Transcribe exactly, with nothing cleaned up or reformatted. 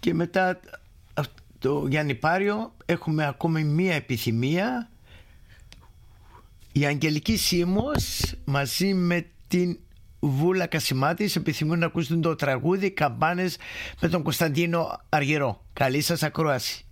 Και μετά το Γιάννη Πάριο έχουμε ακόμη μία επιθυμία. Η Αγγελική Σίμος μαζί με την Βούλα Κασιμάτης επιθυμούν να ακούσουν το τραγούδι «Καμπάνες» με τον Κωνσταντίνο Αργυρό. Καλή σας ακρόαση.